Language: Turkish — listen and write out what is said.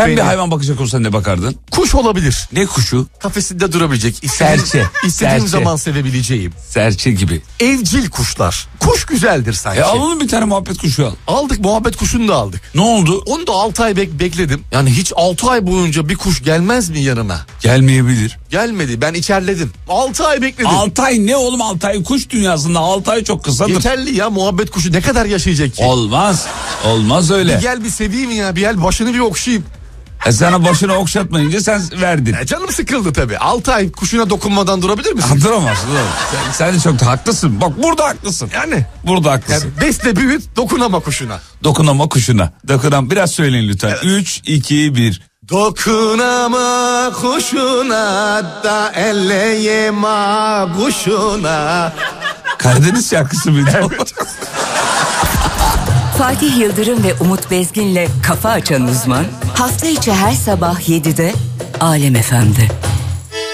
köpeğini. Sen bir hayvan bakacak olsan ne bakardın? Kuş olabilir. Ne kuşu? Kafesinde durabilecek. Serçe. İstediğim Serçe. zaman sevebileceğim. Serçe gibi. Evcil kuşlar. Kuş güzeldir sanki. Alalım bir tane muhabbet kuşu al. Aldık, muhabbet kuşunu da aldık. Ne oldu? Onu da 6 ay bekledim. Yani hiç 6 ay boyunca bir kuş gelmez mi yanıma? Gelmeyebilir. Gelmedi, ben içerledim. 6 ay bekledim. 6 ay ne oğlum, 6 ay kuş dünyasında 6 ay çok kısadır. Yeterli ya, muhabbet kuşu ne kadar yaşayacak ki? Olmaz. Olmaz öyle. Bir gel bir seveyim ya, bir gel başını bir okşayayım. Sana başını okşatmayınca sen verdin. Canım sıkıldı tabii. 6 ay kuşuna dokunmadan durabilir misin? Duramazsın. Sen de çok haklısın. Bak burada haklısın. Yani. Burada haklısın. Yani besle büyüt, dokunama kuşuna. Dokunama kuşuna. Biraz söyleyin lütfen. Evet. 3, 2, 1. Dokunama kuşuna da elleyema kuşuna. Karadeniz şarkısı mıydı? Evet. Fatih Yıldırım ve Umut Bezgin'le Kafa Açan Uzman hafta içi her sabah 7'de Alem FM'de.